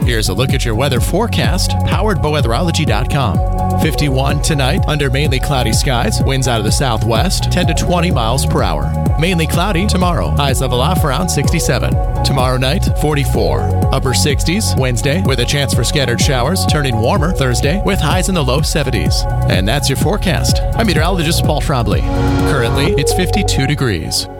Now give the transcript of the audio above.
Here's a look at your weather forecast, powered by weatherology.com. 51 tonight, under mainly cloudy skies, winds out of the southwest, 10 to 20 miles per hour. Mainly cloudy tomorrow, highs level off around 67. Tomorrow night, 44. Upper 60s Wednesday, with a chance for scattered showers, turning warmer Thursday, with highs in the low 70s. And that's your forecast. I'm meteorologist Paul Trombley. Currently, it's 52 degrees.